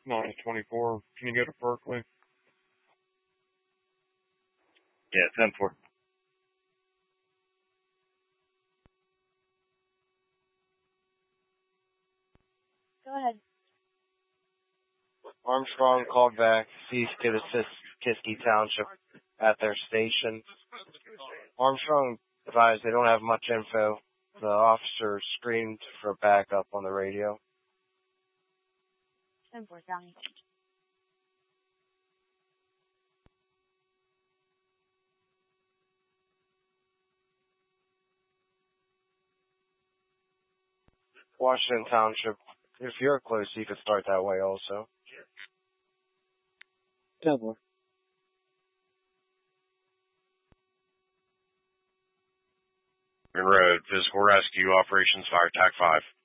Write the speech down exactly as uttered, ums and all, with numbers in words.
nine twenty-four. Can you go to Berkeley? Yeah, ten four. Go ahead. Armstrong called back, ceased to assist Kiski Township at their station. Armstrong advised they don't have much info. The officer screamed for backup on the radio. ten four, County. Washington Township, if you're close, you could start that way also. ten four. Road, physical rescue, operations, fire, attack five.